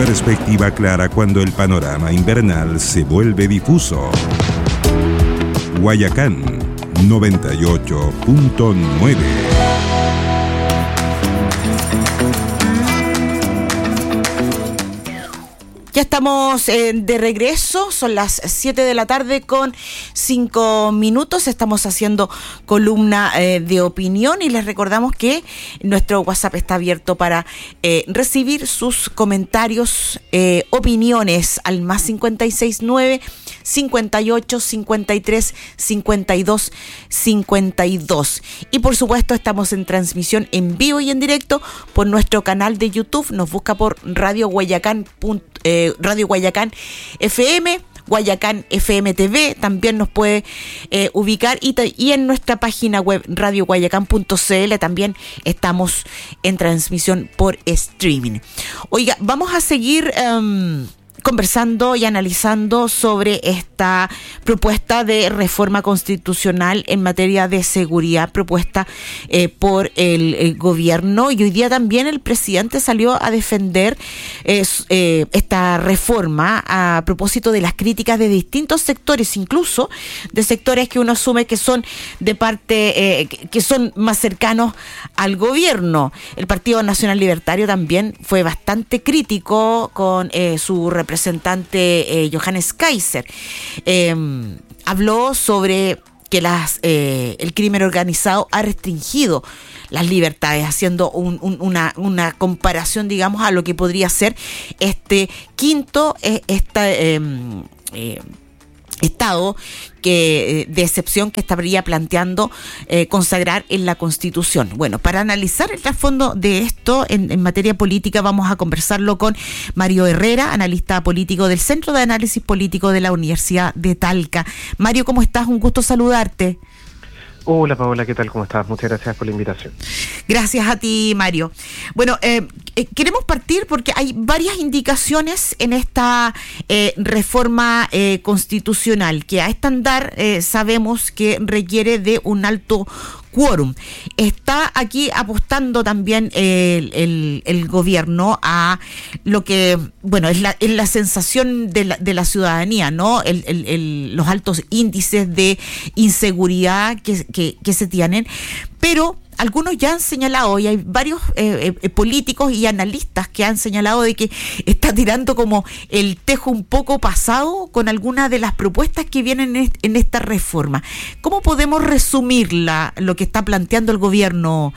perspectiva clara cuando el panorama invernal se vuelve difuso. Guayacán 98.9. Ya estamos de regreso, son las 7 de la tarde con 5 minutos, estamos haciendo columna de opinión y les recordamos que nuestro WhatsApp está abierto para recibir sus comentarios, opiniones al más 569 58 53 52 52. Y por supuesto estamos en transmisión en vivo y en directo por nuestro canal de YouTube, nos busca por Radio Guayacán FM, Guayacán FM TV, también nos puede ubicar y en nuestra página web radioguayacán.cl también estamos en transmisión por streaming. Oiga, vamos a seguir conversando y analizando sobre esta propuesta de reforma constitucional en materia de seguridad propuesta por el gobierno, y hoy día también el presidente salió a defender esta reforma a propósito de las críticas de distintos sectores, incluso de sectores que uno asume que son de parte que son más cercanos al gobierno. El Partido Nacional Libertario también fue bastante crítico con su representante Johannes Kaiser. Habló sobre que el crimen organizado ha restringido las libertades, haciendo una comparación, digamos, a lo que podría ser este quinto estado de excepción que estaría planteando consagrar en la Constitución. Bueno, para analizar el trasfondo de esto en materia política vamos a conversarlo con Mario Herrera, analista político del Centro de Análisis Político de la Universidad de Talca. Mario, ¿cómo estás? Un gusto saludarte. Hola Paola, ¿qué tal? ¿Cómo estás? Muchas gracias por la invitación. Gracias a ti, Mario. Bueno, queremos partir porque hay varias indicaciones en esta reforma constitucional que a estándar sabemos que requiere de un alto quórum. Está aquí apostando también el gobierno a lo que, bueno, es la sensación de la ciudadanía, ¿no? Los altos índices de inseguridad que se tienen, pero algunos ya han señalado, y hay varios políticos y analistas que han señalado de que está tirando como el tejo un poco pasado con algunas de las propuestas que vienen en esta reforma. ¿Cómo podemos resumir lo que está planteando el gobierno,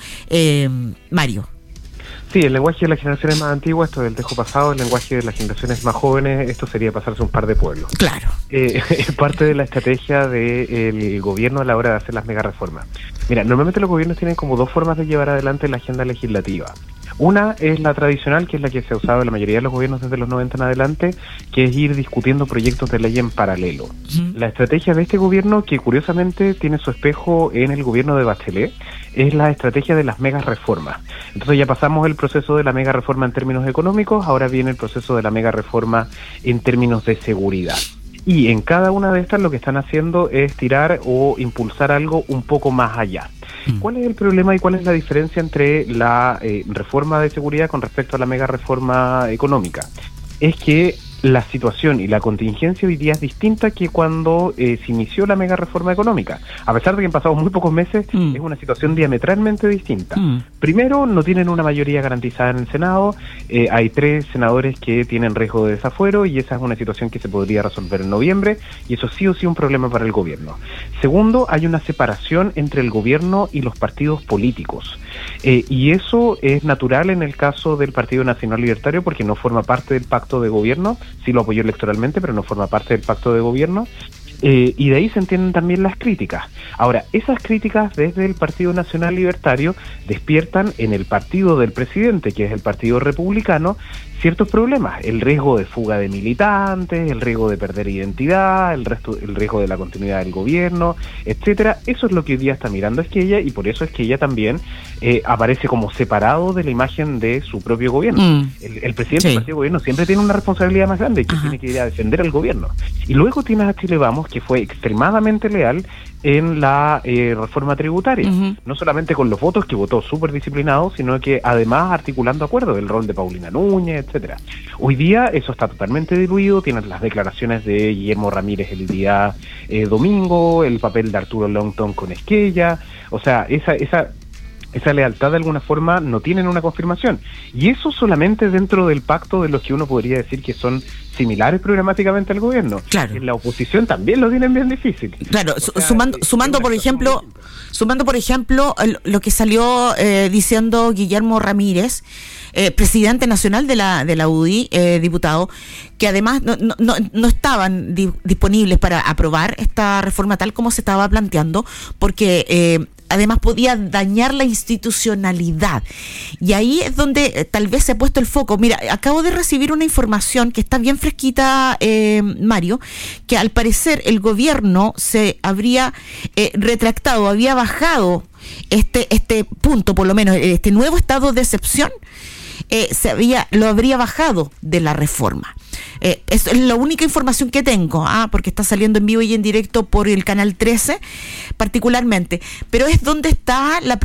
Mario? Sí, el lenguaje de las generaciones más antiguas, esto del tejo pasado, el lenguaje de las generaciones más jóvenes, esto sería pasarse un par de pueblos. Claro. Es parte de la estrategia del gobierno a la hora de hacer las mega reformas. Mira, normalmente los gobiernos tienen como dos formas de llevar adelante la agenda legislativa. Una es la tradicional, que es la que se ha usado en la mayoría de los gobiernos desde los 90 en adelante, que es ir discutiendo proyectos de ley en paralelo. Uh-huh. La estrategia de este gobierno, que curiosamente tiene su espejo en el gobierno de Bachelet, es la estrategia de las mega reformas. Entonces ya pasamos el proceso de la mega reforma en términos económicos, ahora viene el proceso de la mega reforma en términos de seguridad. Y en cada una de estas lo que están haciendo es tirar o impulsar algo un poco más allá. ¿Cuál es el problema y cuál es la diferencia entre la reforma de seguridad con respecto a la mega reforma económica? Es que la situación y la contingencia hoy día es distinta que cuando se inició la mega reforma económica. A pesar de que han pasado muy pocos meses, es una situación diametralmente distinta. Primero, no tienen una mayoría garantizada en el Senado, hay 3 senadores que tienen riesgo de desafuero y esa es una situación que se podría resolver en noviembre y eso sí o sí un problema para el gobierno. Segundo, hay una separación entre el gobierno y los partidos políticos. Y eso es natural en el caso del Partido Nacional Libertario porque no forma parte del pacto de gobierno, sí lo apoyó electoralmente, pero no forma parte del pacto de gobierno. Y de ahí se entienden también las críticas. Ahora, esas críticas desde el Partido Nacional Libertario despiertan en el partido del presidente, que es el Partido Republicano, ciertos problemas, el riesgo de fuga de militantes, el riesgo de perder identidad, el riesgo de la continuidad del gobierno, etcétera. Eso es lo que hoy día está mirando Esquella y por eso es que ella también aparece como separado de la imagen de su propio gobierno. El presidente del partido de gobierno siempre tiene una responsabilidad más grande, que tiene que ir a defender al gobierno. Y luego tienes a Chile Vamos, que fue extremadamente leal en la reforma tributaria, no solamente con los votos, que votó súper disciplinado, sino que además articulando acuerdos, el rol de Paulina Núñez, etcétera. Hoy día eso está totalmente diluido, tienen las declaraciones de Guillermo Ramírez el día domingo, el papel de Arturo Longton con Esquella, o sea, esa lealtad de alguna forma no tienen una confirmación. Y eso solamente dentro del pacto de los que uno podría decir que son similares programáticamente al gobierno. Claro. En la oposición también lo tienen bien difícil. Claro, sumando por ejemplo lo que salió diciendo Guillermo Ramírez, presidente nacional de la UDI, diputado, que además no estaban disponibles para aprobar esta reforma tal como se estaba planteando, porque además podía dañar la institucionalidad. Y ahí es donde tal vez se ha puesto el foco. Mira, acabo de recibir una información que está bien fresquita, Mario, que al parecer el gobierno se habría retractado, había bajado este punto, por lo menos, este nuevo estado de excepción, lo habría bajado de la reforma. Es la única información que tengo, porque está saliendo en vivo y en directo por el canal 13 particularmente, pero es donde está la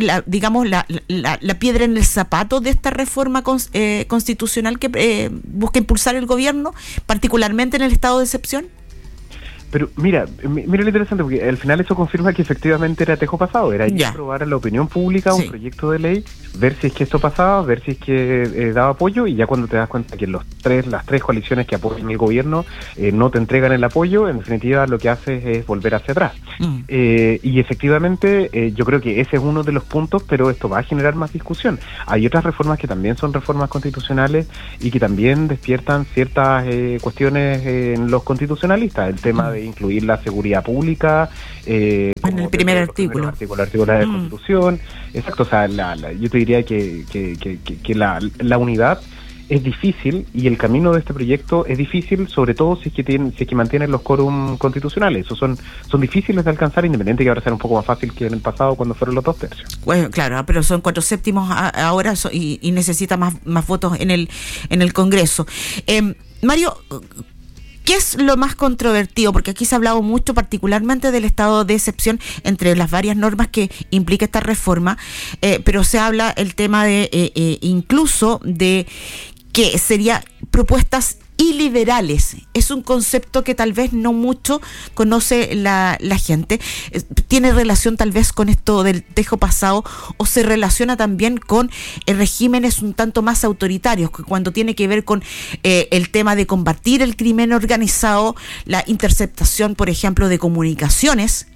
piedra en el zapato de esta reforma constitucional que busca impulsar el gobierno, particularmente en el estado de excepción. Pero mira lo interesante, porque al final eso confirma que efectivamente era tejo pasado, era ir a probar a la opinión pública un proyecto de ley, ver si es que esto pasaba, ver si es que daba apoyo, y ya cuando te das cuenta que las tres coaliciones que apoyan el gobierno no te entregan el apoyo, en definitiva lo que haces es volver hacia atrás. Y efectivamente yo creo que ese es uno de los puntos, pero esto va a generar más discusión. Hay otras reformas que también son reformas constitucionales y que también despiertan ciertas cuestiones en los constitucionalistas, el tema de incluir la seguridad pública en el primer artículo de la Constitución. Exacto, o sea, yo te diría que la unidad es difícil, y el camino de este proyecto es difícil, sobre todo si es que mantienen los quórum constitucionales. Esos son difíciles de alcanzar, independiente que ahora sea un poco más fácil que en el pasado cuando fueron los 2/3. Bueno, claro, pero son 4/7 ahora y necesita más votos en el Congreso. Mario, ¿qué es lo más controvertido? Porque aquí se ha hablado mucho particularmente del estado de excepción entre las varias normas que implica esta reforma, pero se habla el tema de incluso de que sería propuestas iliberales. Es un concepto que tal vez no mucho conoce la gente. ¿Tiene relación tal vez con esto del tejo pasado, o se relaciona también con regímenes un tanto más autoritarios, cuando tiene que ver con el tema de combatir el crimen organizado, la interceptación, por ejemplo, de comunicaciones,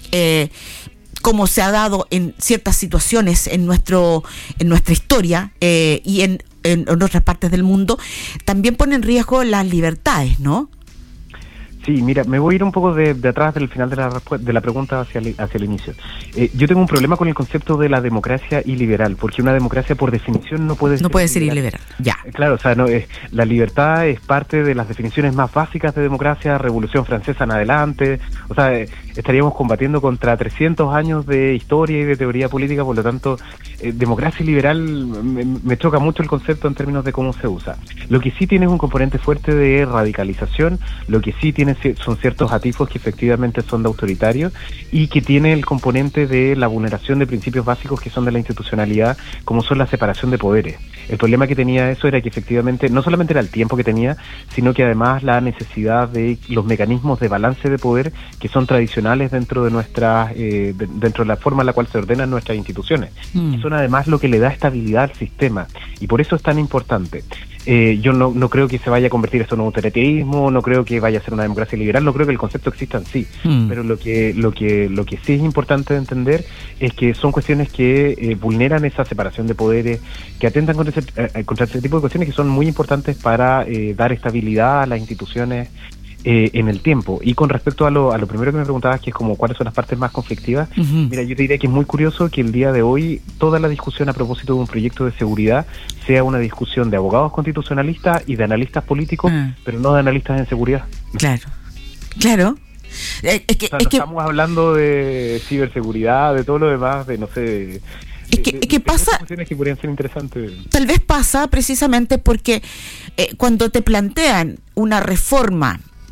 como se ha dado en ciertas situaciones en nuestra historia y en otras partes del mundo, también pone en riesgo las libertades, ¿no? Sí, mira, me voy a ir un poco de atrás del final de la pregunta hacia el inicio. Yo tengo un problema con el concepto de la democracia iliberal, porque una democracia por definición no puede ser iliberal. Ya. Claro, o sea, la libertad es parte de las definiciones más básicas de democracia, Revolución Francesa en adelante. O sea, estaríamos combatiendo contra 300 años de historia y de teoría política, por lo tanto, democracia liberal me choca mucho el concepto en términos de cómo se usa. Lo que sí tiene es un componente fuerte de radicalización, lo que sí tiene son ciertos atisbos que efectivamente son de autoritario, y que tiene el componente de la vulneración de principios básicos que son de la institucionalidad, como son la separación de poderes. El problema que tenía eso era que efectivamente no solamente era el tiempo que tenía, sino que además la necesidad de los mecanismos de balance de poder que son tradicionales dentro de dentro de la forma en la cual se ordenan nuestras instituciones. Y son además lo que le da estabilidad al sistema, y por eso es tan importante. Yo no creo que se vaya a convertir esto en un autoritarismo, no creo que vaya a ser una democracia liberal, no creo que el concepto exista en sí, pero lo que sí es importante de entender es que son cuestiones que vulneran esa separación de poderes, que atentan contra ese tipo de cuestiones que son muy importantes para dar estabilidad a las instituciones en el tiempo. Y con respecto a lo primero que me preguntabas, que es como cuáles son las partes más conflictivas, mira, yo te diría que es muy curioso que el día de hoy toda la discusión a propósito de un proyecto de seguridad sea una discusión de abogados constitucionalistas y de analistas políticos, pero no de analistas en seguridad. Claro. Estamos hablando de ciberseguridad, de todo lo demás, de no sé... ¿Qué pasa? Que podrían ser interesantes. Tal vez pasa precisamente porque cuando te plantean una reforma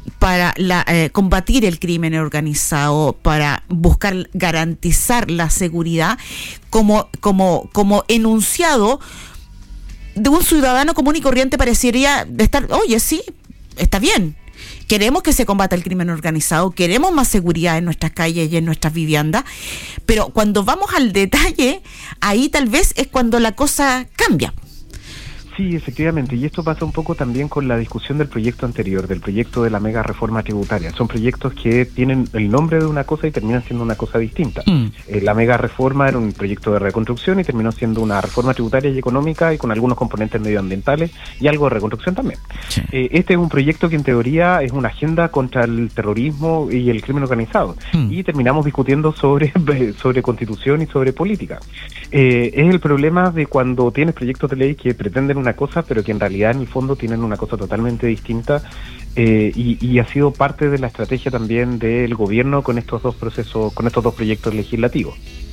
para combatir el crimen organizado, para buscar garantizar la seguridad, como enunciado de un ciudadano común y corriente parecería estar, oye, sí, está bien. Queremos que se combata el crimen organizado, queremos más seguridad en nuestras calles y en nuestras viviendas, pero cuando vamos al detalle, ahí tal vez es cuando la cosa cambia. Sí, efectivamente, y esto pasa un poco también con la discusión del proyecto anterior, del proyecto de la mega reforma tributaria. Son proyectos que tienen el nombre de una cosa y terminan siendo una cosa distinta. La mega reforma era un proyecto de reconstrucción y terminó siendo una reforma tributaria y económica y con algunos componentes medioambientales y algo de reconstrucción también. Sí. Este es un proyecto que en teoría es una agenda contra el terrorismo y el crimen organizado. Y terminamos discutiendo sobre constitución y sobre política. Es el problema de cuando tienes proyectos de ley que pretenden una cosa, pero que en realidad en el fondo tienen una cosa totalmente distinta, y ha sido parte de la estrategia también del gobierno con estos dos proyectos legislativos.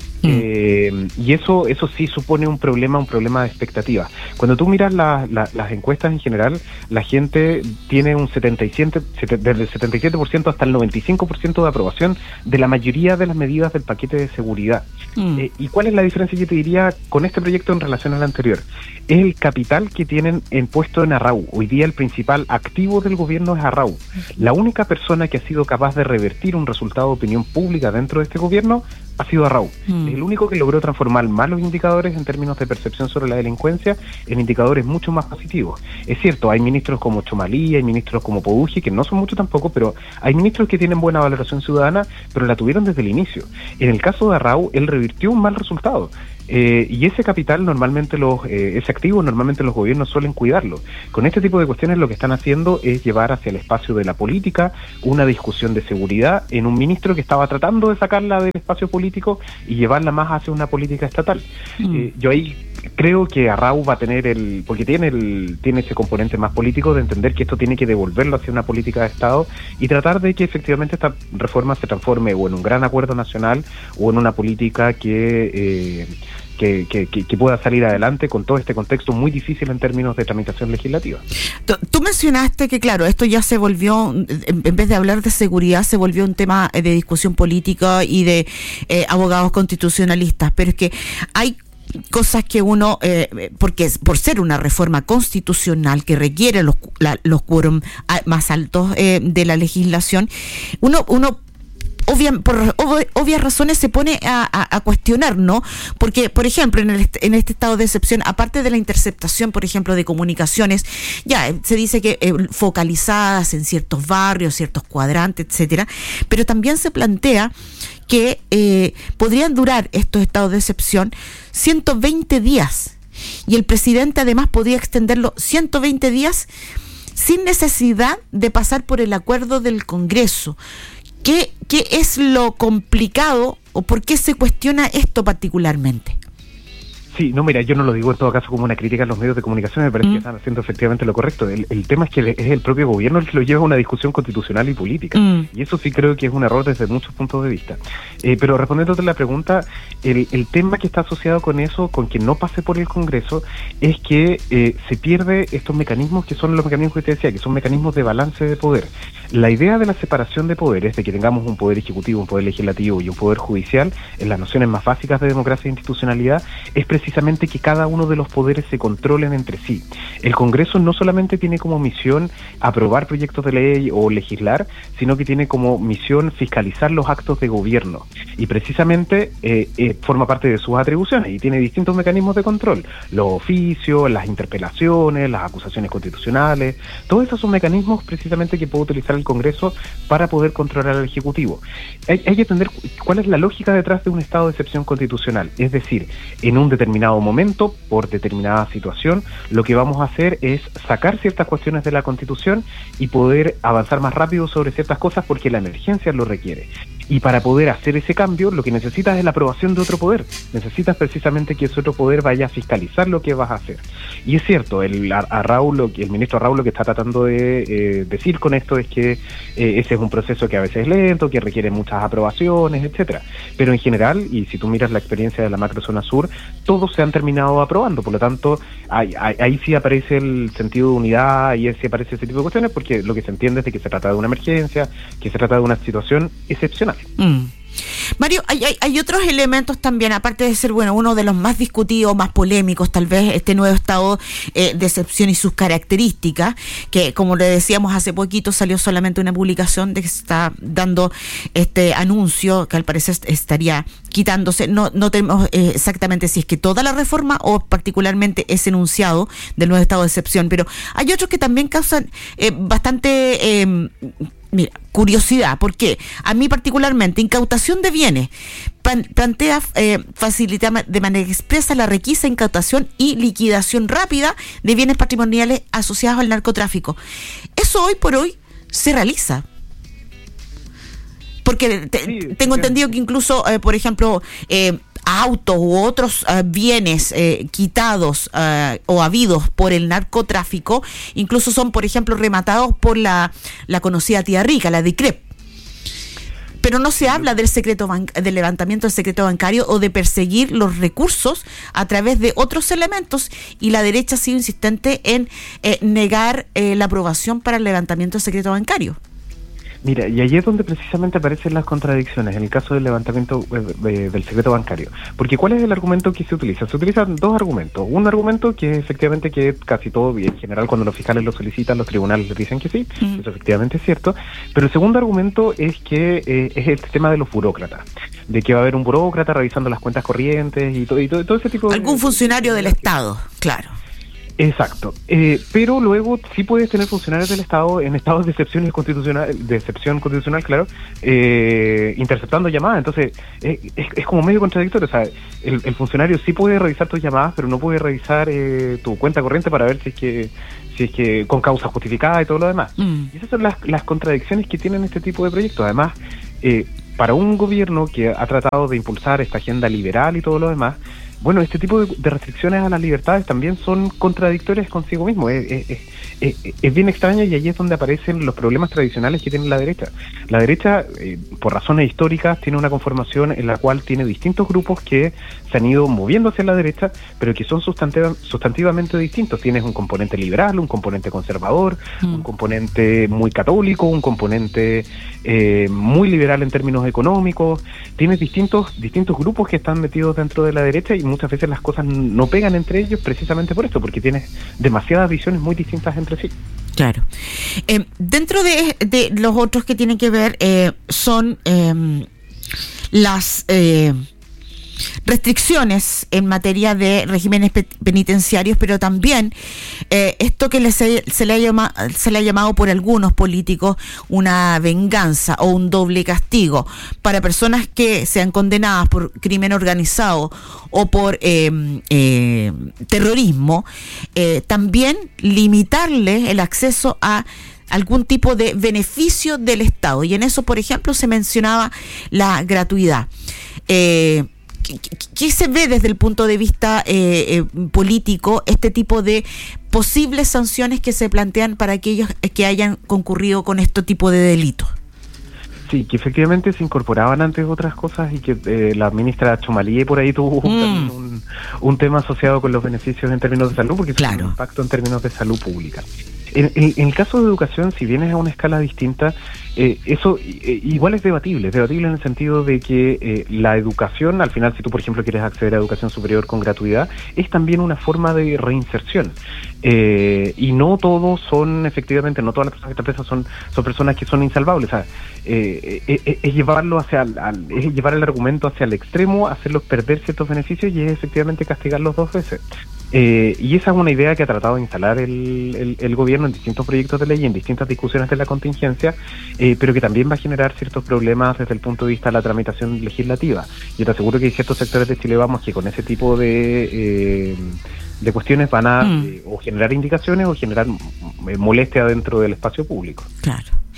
Y eso sí supone un problema de expectativa. Cuando tú miras las encuestas en general, la gente tiene un desde el 77% hasta el 95% de aprobación de la mayoría de las medidas del paquete de seguridad. ¿Y cuál es la diferencia, yo te diría, con este proyecto en relación al anterior? Es el capital que tienen puesto en Arrau. Hoy día el principal activo del gobierno es Arrau. La única persona que ha sido capaz de revertir un resultado de opinión pública dentro de este gobierno ha sido Arrau. Es el único que logró transformar malos indicadores en términos de percepción sobre la delincuencia en indicadores mucho más positivos. Es cierto, hay ministros como Chomalí, hay ministros como Pouji, que no son muchos tampoco, pero hay ministros que tienen buena valoración ciudadana, pero la tuvieron desde el inicio. En el caso de Arrau, él revirtió un mal resultado. Y ese capital ese activo normalmente los gobiernos suelen cuidarlo. Con este tipo de cuestiones lo que están haciendo es llevar hacia el espacio de la política una discusión de seguridad en un ministro que estaba tratando de sacarla del espacio político y llevarla más hacia una política estatal. Yo ahí creo que Arrau va a tener porque tiene ese componente más político de entender que esto tiene que devolverlo hacia una política de Estado y tratar de que efectivamente esta reforma se transforme o en un gran acuerdo nacional o en una política que pueda salir adelante con todo este contexto muy difícil en términos de tramitación legislativa. Tú mencionaste que, claro, esto ya se volvió, en vez de hablar de seguridad, se volvió un tema de discusión política y de abogados constitucionalistas, pero es que hay cosas que uno, porque por ser una reforma constitucional que requiere los quórum más altos de la legislación, uno por obvias razones se pone a cuestionar, ¿no? Porque, por ejemplo, en este estado de excepción, aparte de la interceptación, por ejemplo, de comunicaciones, ya se dice que focalizadas en ciertos barrios, ciertos cuadrantes, etcétera, pero también se plantea que podrían durar estos estados de excepción 120 días y el presidente además podría extenderlo 120 días sin necesidad de pasar por el acuerdo del Congreso. ¿Qué es lo complicado o por qué se cuestiona esto particularmente? Sí, no, mira, yo no lo digo en todo caso como una crítica a los medios de comunicación, me parece que están haciendo efectivamente lo correcto. El tema es que es el propio gobierno el que lo lleva a una discusión constitucional y política, y eso sí creo que es un error desde muchos puntos de vista. Pero respondiéndote la pregunta, el tema que está asociado con eso, con que no pase por el Congreso, es que se pierde estos mecanismos que son los mecanismos que te decía, que son mecanismos de balance de poder. La idea de la separación de poderes, de que tengamos un poder ejecutivo, un poder legislativo y un poder judicial, en las nociones más básicas de democracia e institucionalidad, es precisamente que cada uno de los poderes se controlen entre sí. El Congreso no solamente tiene como misión aprobar proyectos de ley o legislar, sino que tiene como misión fiscalizar los actos de gobierno. Y precisamente forma parte de sus atribuciones y tiene distintos mecanismos de control. Los oficios, las interpelaciones, las acusaciones constitucionales, todos esos son mecanismos precisamente que puede utilizar el Congreso para poder controlar al Ejecutivo. Hay que entender cuál es la lógica detrás de un estado de excepción constitucional. Es decir, en un determinado momento, por determinada situación, lo que vamos a hacer es sacar ciertas cuestiones de la Constitución y poder avanzar más rápido sobre ciertas cosas porque la emergencia lo requiere. Y para poder hacer ese cambio, lo que necesitas es la aprobación de otro poder. Necesitas precisamente que ese otro poder vaya a fiscalizar lo que vas a hacer. Y es cierto, el ministro Arrau lo que está tratando de decir con esto es que ese es un proceso que a veces es lento, que requiere muchas aprobaciones, etcétera. Pero en general, y si tú miras la experiencia de la macrozona sur, todos se han terminado aprobando. Por lo tanto, ahí sí aparece el sentido de unidad, ahí sí aparece ese tipo de cuestiones, porque lo que se entiende es de que se trata de una emergencia, que se trata de una situación excepcional. Mario, hay otros elementos también, aparte de ser, uno de los más discutidos, más polémicos, tal vez este nuevo estado de excepción y sus características, que como le decíamos hace poquito salió solamente una publicación de que se está dando este anuncio que al parecer estaría quitándose, no tenemos exactamente si es que toda la reforma o particularmente ese enunciado del nuevo estado de excepción, pero hay otros que también causan bastante curiosidad, porque a mí particularmente incautación de bienes plantea facilitar de manera expresa la requisa, incautación y liquidación rápida de bienes patrimoniales asociados al narcotráfico. Eso hoy por hoy se realiza. Porque tengo entendido que incluso, por ejemplo, autos u otros bienes quitados o habidos por el narcotráfico, incluso son, por ejemplo, rematados por la conocida tía rica, la DICREP. Pero no se habla del del levantamiento del secreto bancario o de perseguir los recursos a través de otros elementos, y la derecha ha sido insistente en negar la aprobación para el levantamiento del secreto bancario. Mira, y ahí es donde precisamente aparecen las contradicciones en el caso del levantamiento del secreto bancario. Porque ¿cuál es el argumento que se utiliza? Se utilizan dos argumentos. Un argumento que efectivamente que casi todo, y en general cuando los fiscales lo solicitan, los tribunales les dicen que sí, eso efectivamente es cierto. Pero el segundo argumento es que es el tema de los burócratas, de que va a haber un burócrata revisando las cuentas corrientes y todo ese tipo de... Algún funcionario del Estado, claro. Exacto, pero luego sí puedes tener funcionarios del Estado en estados de excepción constitucional, claro, interceptando llamadas. Entonces es como medio contradictorio. O sea, el funcionario sí puede revisar tus llamadas, pero no puede revisar tu cuenta corriente para ver si es que con causa justificada y todo lo demás. Y esas son las contradicciones que tienen este tipo de proyectos. Además, para un gobierno que ha tratado de impulsar esta agenda liberal y todo lo demás, bueno, este tipo de restricciones a las libertades también son contradictorias consigo mismo. Es bien extraño, y ahí es donde aparecen los problemas tradicionales que tiene la derecha. La derecha, por razones históricas, tiene una conformación en la cual tiene distintos grupos que se han ido moviendo hacia la derecha, pero que son sustantivamente distintos. Tienes un componente liberal, un componente conservador, un componente muy católico, un componente muy liberal en términos económicos. Tienes distintos grupos que están metidos dentro de la derecha, y muchas veces las cosas no pegan entre ellos precisamente por esto, porque tienes demasiadas visiones muy distintas entre sí. Claro. Dentro de los otros que tienen que ver son las restricciones en materia de regímenes penitenciarios, pero también esto que se le ha llamado por algunos políticos una venganza o un doble castigo para personas que sean condenadas por crimen organizado o por terrorismo, también limitarle el acceso a algún tipo de beneficio del Estado. Y en eso, por ejemplo, se mencionaba la gratuidad. ¿Qué se ve desde el punto de vista político este tipo de posibles sanciones que se plantean para aquellos que hayan concurrido con este tipo de delitos? Sí, que efectivamente se incorporaban antes otras cosas, y que la ministra Chomalí por ahí tuvo un tema asociado con los beneficios en términos de salud, porque tiene un impacto en términos de salud pública. En el caso de educación, si bien es a una escala distinta, eso igual es debatible en el sentido de que la educación, al final, si tú, por ejemplo, quieres acceder a educación superior con gratuidad, es también una forma de reinserción. Y no todos son, efectivamente, no todas las personas que están presas son personas que son insalvables. O sea, es llevarlo es llevar el argumento hacia el extremo, hacerlos perder ciertos beneficios, y es efectivamente castigarlos dos veces. Y esa es una idea que ha tratado de instalar el gobierno en distintos proyectos de ley y en distintas discusiones de la contingencia, pero que también va a generar ciertos problemas desde el punto de vista de la tramitación legislativa. Yo te aseguro que hay ciertos sectores de Chile Vamos que con ese tipo de cuestiones van a o generar indicaciones o generar molestia dentro del espacio público. Claro.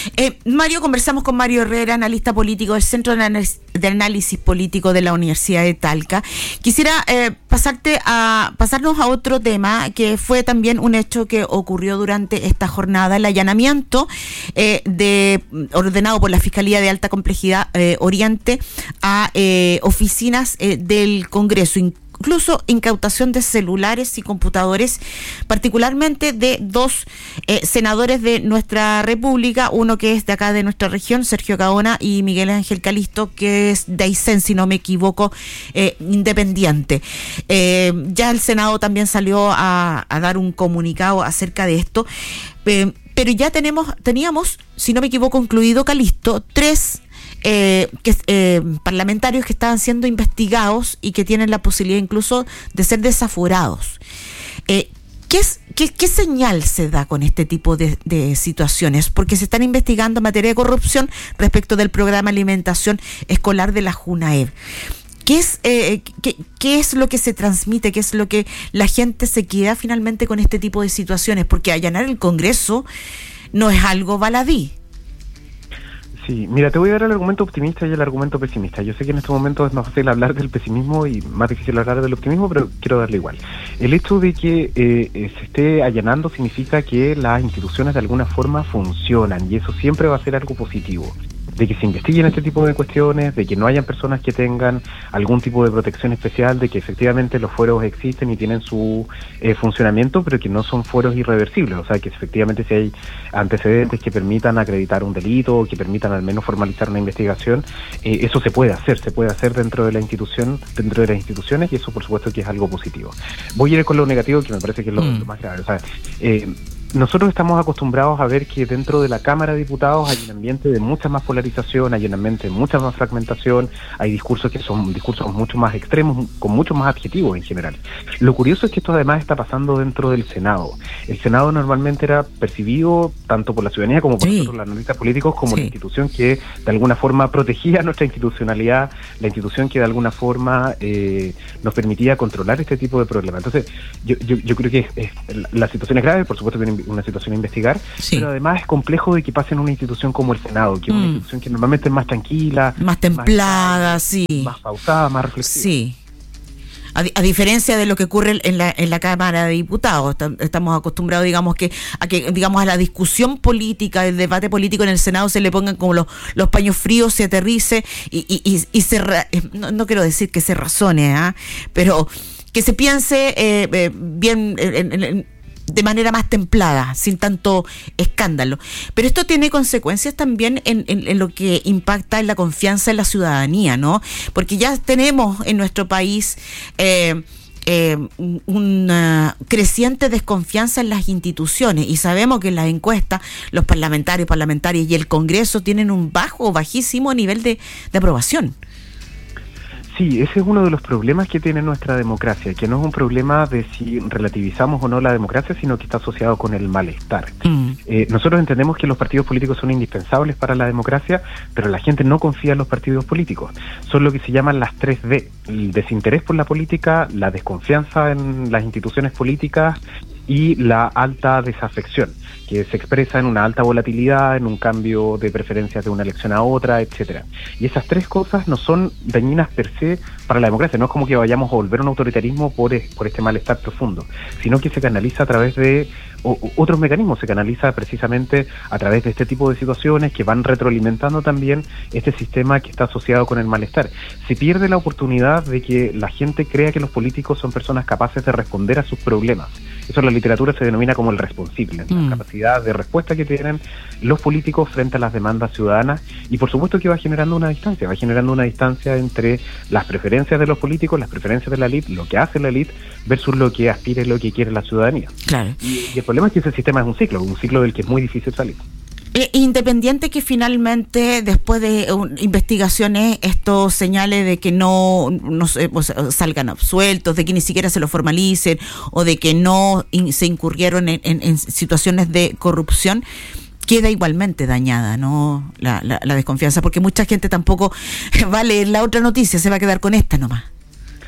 Mario, conversamos con Mario Herrera, analista político del Centro de Análisis Político de la Universidad de Talca. Quisiera pasarnos a otro tema que fue también un hecho que ocurrió durante esta jornada, el allanamiento ordenado por la Fiscalía de Alta Complejidad Oriente a oficinas del Congreso, incluso incautación de celulares y computadores, particularmente de dos senadores de nuestra república, uno que es de acá de nuestra región, Sergio Gaona, y Miguel Ángel Calisto, que es de Aysén, si no me equivoco, independiente. Ya el Senado también salió a dar un comunicado acerca de esto, pero ya teníamos, si no me equivoco, incluido Calisto, tres parlamentarios que estaban siendo investigados y que tienen la posibilidad incluso de ser desaforados. ¿Qué señal se da con este tipo de situaciones? Porque se están investigando en materia de corrupción respecto del programa de alimentación escolar de la JUNAEB. ¿Qué es lo que se transmite? ¿Qué es lo que la gente se queda finalmente con este tipo de situaciones? Porque allanar el Congreso no es algo baladí. Sí, mira, te voy a dar el argumento optimista y el argumento pesimista. Yo sé que en este momento es más fácil hablar del pesimismo y más difícil hablar del optimismo, pero quiero darle igual. El hecho de que se esté allanando significa que las instituciones de alguna forma funcionan, y eso siempre va a ser algo positivo. De que se investiguen este tipo de cuestiones, de que no hayan personas que tengan algún tipo de protección especial, de que efectivamente los fueros existen y tienen su funcionamiento, pero que no son fueros irreversibles. O sea, que efectivamente si hay antecedentes que permitan acreditar un delito o que permitan al menos formalizar una investigación, eso se puede hacer dentro de la institución, dentro de las instituciones, y eso por supuesto que es algo positivo. Voy a ir con lo negativo, que me parece que es lo más grave. O sea, nosotros estamos acostumbrados a ver que dentro de la Cámara de Diputados hay un ambiente de mucha más polarización, hay un ambiente de mucha más fragmentación, hay discursos que son discursos mucho más extremos, con muchos más adjetivos en general. Lo curioso es que esto además está pasando dentro del Senado. El Senado normalmente era percibido, tanto por la ciudadanía como por nosotros, los analistas políticos, como la institución que de alguna forma protegía nuestra institucionalidad, la institución que de alguna forma nos permitía controlar este tipo de problemas. Entonces, yo creo que la situación es grave, por supuesto que una situación a investigar, pero además es complejo de que pase en una institución como el Senado, que es una institución que normalmente es más tranquila, más templada, más pausada, más reflexiva. Sí. A diferencia de lo que ocurre en la Cámara de Diputados, estamos acostumbrados, digamos, a que a la discusión política, el debate político en el Senado se le pongan como los paños fríos, se aterrice y no quiero decir que se razone, pero que se piense bien de manera más templada, sin tanto escándalo. Pero esto tiene consecuencias también en lo que impacta en la confianza en la ciudadanía, ¿no? Porque ya tenemos en nuestro país una creciente desconfianza en las instituciones, y sabemos que en las encuestas los parlamentarias y el Congreso tienen un bajísimo nivel de aprobación. Sí, ese es uno de los problemas que tiene nuestra democracia, que no es un problema de si relativizamos o no la democracia, sino que está asociado con el malestar. Nosotros entendemos que los partidos políticos son indispensables para la democracia, pero la gente no confía en los partidos políticos. Son lo que se llaman las 3D, el desinterés por la política, la desconfianza en las instituciones políticas y la alta desafección, que se expresa en una alta volatilidad, en un cambio de preferencias de una elección a otra, etcétera. Y esas tres cosas no son dañinas per se para la democracia, no es como que vayamos a volver a un autoritarismo por este malestar profundo, sino que se canaliza a través de otros mecanismos, se canaliza precisamente a través de este tipo de situaciones que van retroalimentando también este sistema que está asociado con el malestar. Se pierde la oportunidad de que la gente crea que los políticos son personas capaces de responder a sus problemas. Eso en la literatura se denomina como el responsible, la capacidad de respuesta que tienen los políticos frente a las demandas ciudadanas, y por supuesto que va generando una distancia entre las preferencias de los políticos, las preferencias de la élite, lo que hace la élite, versus lo que aspira y lo que quiere la ciudadanía. Claro. Y el problema es que ese sistema es un ciclo del que es muy difícil salir. Independiente que finalmente, después de investigaciones, esto señale de que no salgan absueltos, de que ni siquiera se lo formalicen, o de que no se incurrieron en situaciones de corrupción, queda igualmente dañada, ¿no? La desconfianza, porque mucha gente tampoco va a leer la otra noticia, se va a quedar con esta nomás.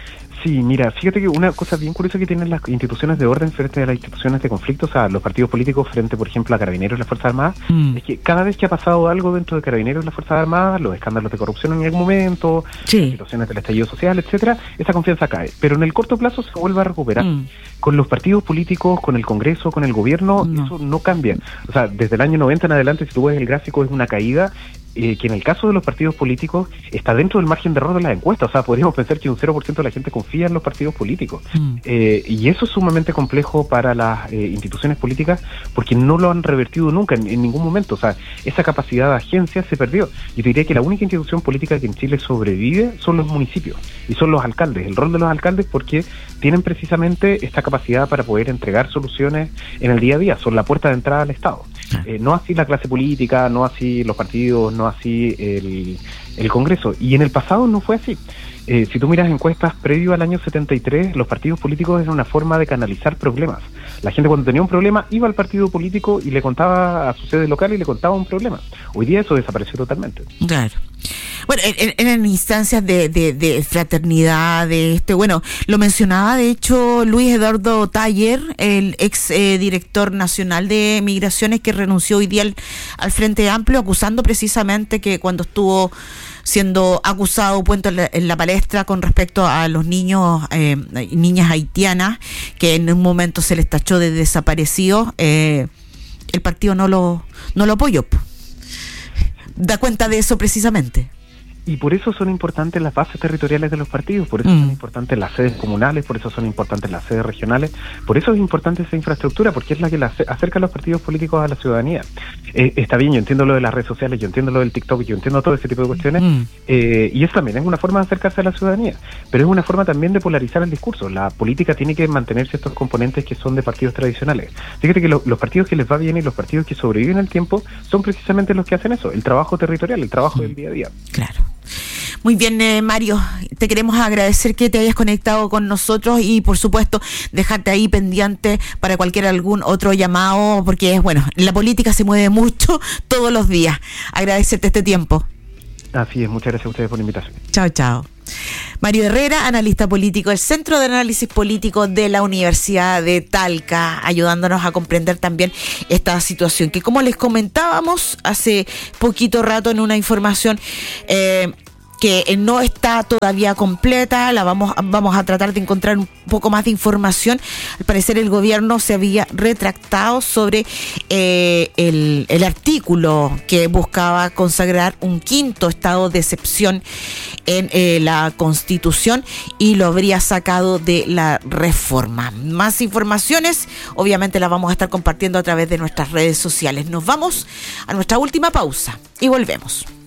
Sí, mira, fíjate que una cosa bien curiosa que tienen las instituciones de orden frente a las instituciones de conflicto, o sea, los partidos políticos frente, por ejemplo, a Carabineros y las Fuerzas Armadas, es que cada vez que ha pasado algo dentro de Carabineros y las Fuerzas Armadas, los escándalos de corrupción en algún momento, situaciones del estallido social, etcétera, esa confianza cae. Pero en el corto plazo se vuelve a recuperar. Con los partidos políticos, con el Congreso, con el gobierno, eso no cambia. O sea, desde el año 90 en adelante, si tú ves el gráfico, es una caída que en el caso de los partidos políticos está dentro del margen de error de las encuestas. O sea, podríamos pensar que un 0% de la gente confía en los partidos políticos. Y eso es sumamente complejo para las instituciones políticas porque no lo han revertido nunca, en ningún momento. O sea, esa capacidad de agencia se perdió. Yo te diría que la única institución política que en Chile sobrevive son los municipios y son los alcaldes. El rol de los alcaldes porque tienen precisamente esta capacidad para poder entregar soluciones en el día a día. Son la puerta de entrada al Estado. No así la clase política, no así los partidos, no así el Congreso. Y en el pasado no fue así. Si tú miras encuestas previo al año 73, los partidos políticos eran una forma de canalizar problemas. La gente cuando tenía un problema iba al partido político y le contaba a su sede local y le contaba un problema. Hoy día eso desapareció totalmente. Claro. Bueno, en instancias de fraternidad, bueno, lo mencionaba de hecho Luis Eduardo Taller, el ex director nacional de Migraciones que renunció hoy día al Frente Amplio, acusando precisamente que cuando estuvo siendo acusado, puesto en la palestra con respecto a los niños, niñas haitianas, que en un momento se les tachó de desaparecidos, el partido no lo apoyó. Da cuenta de eso precisamente. Y por eso son importantes las bases territoriales de los partidos, por eso son importantes las sedes comunales, por eso son importantes las sedes regionales, por eso es importante esa infraestructura, porque es la que acerca a los partidos políticos a la ciudadanía. Está bien, yo entiendo lo de las redes sociales, yo entiendo lo del TikTok, yo entiendo todo ese tipo de cuestiones, y eso también es una forma de acercarse a la ciudadanía, pero es una forma también de polarizar el discurso. La política tiene que mantenerse estos componentes que son de partidos tradicionales. Fíjate que los partidos que les va bien y los partidos que sobreviven el tiempo son precisamente los que hacen eso, el trabajo territorial, el trabajo del día a día. Claro. Muy bien, Mario, te queremos agradecer que te hayas conectado con nosotros y por supuesto dejarte ahí pendiente para algún otro llamado, porque bueno, la política se mueve mucho todos los días. Agradecerte este tiempo. Así es, muchas gracias a ustedes por la invitación. Chao, chao. Mario Herrera, analista político del Centro de Análisis Político de la Universidad de Talca, ayudándonos a comprender también esta situación, que como les comentábamos hace poquito rato en una información que no está todavía completa, vamos a tratar de encontrar un poco más de información. Al parecer el gobierno se había retractado sobre el artículo que buscaba consagrar un quinto estado de excepción en la Constitución y lo habría sacado de la reforma. Más informaciones obviamente las vamos a estar compartiendo a través de nuestras redes sociales. Nos vamos a nuestra última pausa y volvemos.